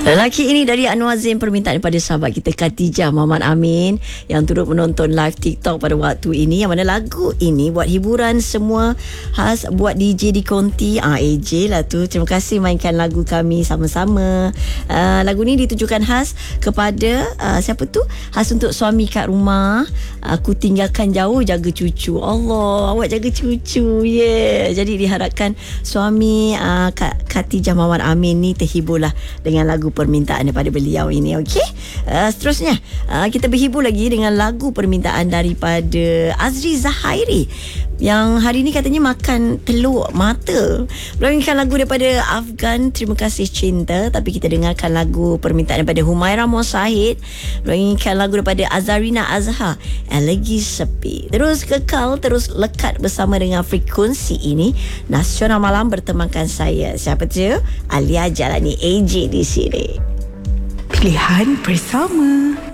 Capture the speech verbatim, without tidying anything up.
Lelaki ini dari Anwar Zain, permintaan daripada sahabat kita Khatijah Muhammad Amin yang turut menonton live TikTok pada waktu ini, yang mana lagu ini buat hiburan semua, khas buat D J di konti. Ah, A J lah tu. Terima kasih mainkan lagu kami sama-sama. Uh, lagu ni ditujukan khas kepada uh, siapa tu? Khas untuk suami kat rumah. Aku tinggalkan jauh jaga cucu. Allah, awak jaga cucu. Yeah. Jadi diharapkan suami uh, Khatijah Muhammad Amin ni terhiburlah dengan lagu permintaan daripada beliau ini. Okey, uh, seterusnya uh, kita berhibur lagi dengan lagu permintaan daripada Azri Zahairi yang hari ni katanya makan telur mata. Melawinkan lagu daripada Afgan, Terima Kasih Cinta. Tapi kita dengarkan lagu permintaan daripada Humaira Mosahid, melawinkan lagu daripada Azarina Azhar, Lagi Sepi. Terus kekal, terus lekat bersama dengan frekuensi ini. Nasional Malam bertemankan saya, siapa tu? Alia Jalani, A J di sini. Pilihan bersama.